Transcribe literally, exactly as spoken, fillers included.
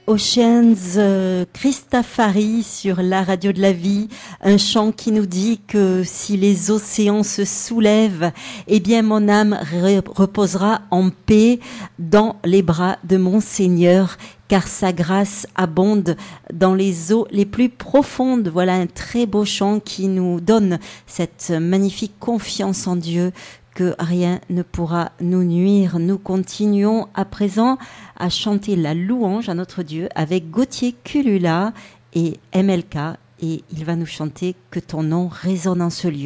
Oceans, euh, Christafari sur la radio de la vie, un chant qui nous dit que si les océans se soulèvent, eh bien mon âme re- reposera en paix dans les bras de mon Seigneur, car sa grâce abonde dans les eaux les plus profondes. Voilà un très beau chant qui nous donne cette magnifique confiance en Dieu, que rien ne pourra nous nuire. Nous continuons à présent à chanter la louange à notre Dieu avec Gauthier Culula et M L K, et il va nous chanter « Que ton nom résonne en ce lieu ».